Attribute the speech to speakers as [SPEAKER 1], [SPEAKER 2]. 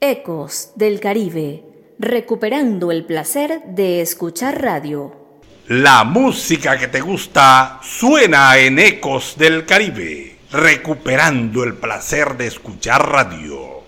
[SPEAKER 1] Ecos del Caribe, recuperando el placer de escuchar radio.
[SPEAKER 2] La música que te gusta suena en Ecos del Caribe, recuperando el placer de escuchar radio.